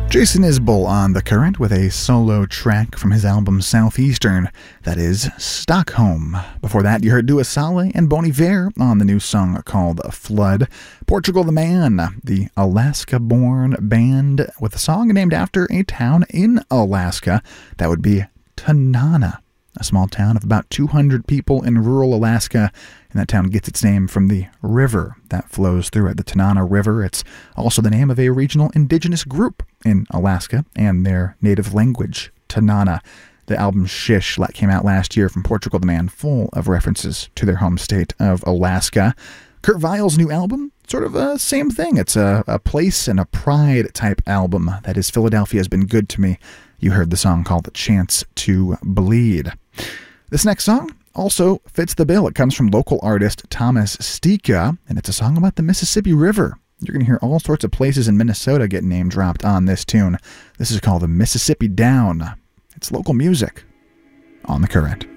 Jason Isbell on The Current with a solo track from his album Southeastern, that is Stockholm. Before that, you heard Dua Saleh and Bon Iver on the new song called Flood. Portugal the Man, the Alaska-born band with a song named after a town in Alaska. That would be Tanana, a small town of about 200 people in rural Alaska. And that town gets its name from the river that flows through it, the Tanana River. It's also the name of a regional indigenous group in Alaska and their native language, Tanana. The album Shish came out last year from Portugal the Man, full of references to their home state of Alaska. Kurt Weill's new album, sort of a same thing. It's a place and a pride type album. That is, Philadelphia has been good to me. You heard the song called The Chance to Bleed. This next song also fits the bill. It comes from local artist Thomas Stika, and it's a song about the Mississippi River. You're going to hear all sorts of places in Minnesota get name dropped on this tune. This is called the Mississippi Down. It's local music on The Current.